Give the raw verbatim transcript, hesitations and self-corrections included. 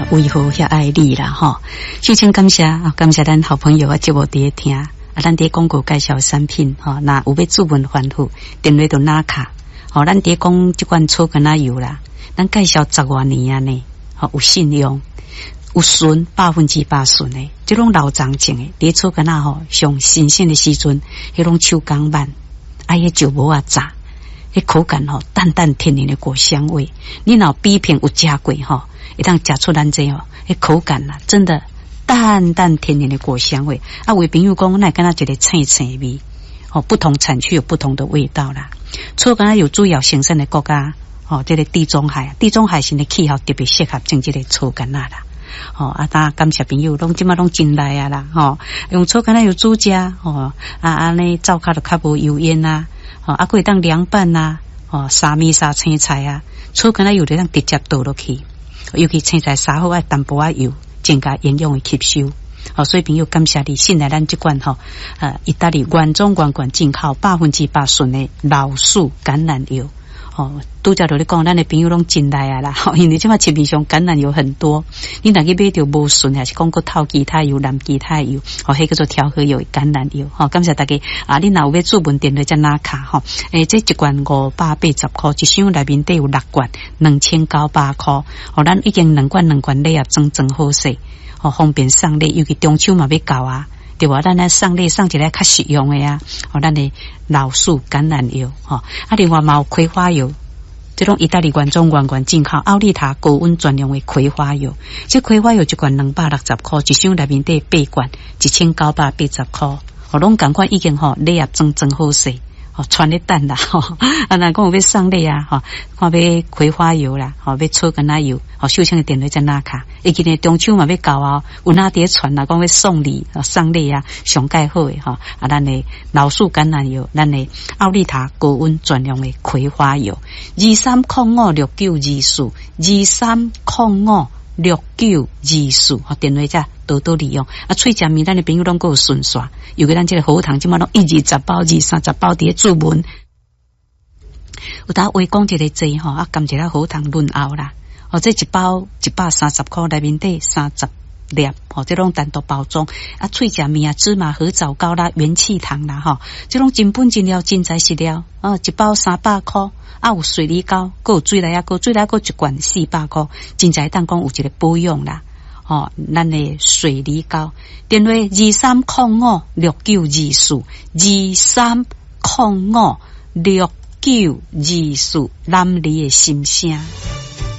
为何遐爱你啦吼？首先感谢啊，感谢咱好朋友啊，节目伫听啊，咱伫广告介绍产品吼，那有要注文反复，电话就拿卡。吼，咱伫讲即款草根仔油啦，咱介绍十多年啊呢，吼有信用，有纯百分之百纯诶，即种老长种诶，伫草根仔吼上新鲜诶时阵，迄种手工慢，啊迄石磨啊炸。迄口感吼，淡淡甜甜的果香味。你若比平有食过吼，会当食出咱这吼，迄口感啦，真的淡淡甜甜的果香味。啊，为朋友讲，那敢若一个青青味，哦，不同产区有不同的味道啦。草根仔有主要生产的国家，哦，这个地中海，地中海型的气候特别适合种这个草根仔啦。哦，啊，大感谢朋友，拢即马拢进来啊啦，吼、哦，用草根仔油煮食，哦，啊安尼灶骹就较无油烟啊。哦，啊，可以当凉拌呐、啊，哦，沙米沙青菜啊，草根仔油就当直接倒落去，尤其青菜沙好爱淡薄仔油，增加营养的吸收。哦，所以朋友感谢你，信赖咱这款吼，呃，意大利原装原罐进口百分之百纯的老树橄榄油。哦，拄则就咧讲，咱的朋友拢进来啊啦，吼，因为即马市面上橄榄油很多，你若去买着无纯，还是讲个透其他油、蓝其他油，哦，迄叫做调和油、橄榄油，吼、哦，感谢大家啊！你若有要注文电话，则拿卡吼，诶，这一罐五百八十块，一箱内面底有六罐，两千九百块，哦，咱已经两罐两罐礼盒装装好势，哦，方便送礼，尤其中秋嘛要到啊。对吧？咱来送礼送一个较实用的啊，哦，咱的老树橄榄油，吼、哦，啊，另外嘛有葵花油，这种意大利原装原罐进口奥利塔高温专用的葵花油，这葵花油一罐两百六十块，一箱内面底八罐，一千九百八十块，哦，拢赶快已经吼礼盒装装好势。哦，传咧蛋啦，吼、哦，啊，若讲有要送礼啊，吼、哦，看要葵花油啦，吼、哦，要草根仔油，哦，秀清的电话在哪卡？会记得中秋嘛要到啊，有哪碟传啦，讲要送礼、送礼啊，上盖好诶，吼、哦，啊，咱的老树橄榄油，咱的奥利塔高温专用的葵花油，二三零五六九二四，二三零五六九二四，吼，电话者多多利用。啊，喙食面咱的朋友拢够有顺刷，尤其咱这个好糖，即马拢一二十包、二三十包伫注文。有当话讲一个字吼，啊，甘一个好糖润喉啦。哦，这一包一百三十块，内面底三十粒，哦，这种单独包装。啊，喙食面啊，芝麻合枣糕啦，元气糖啦，吼，这种真本真料真材实料。哦，一包三百块。啊，有水梨膏，还有水梨啊，还有水梨膏一罐四百块，真在当讲有一个保养啦。哦，咱的水梨膏，电话二三零五六九二四，二三零五六九二四，南里的心声。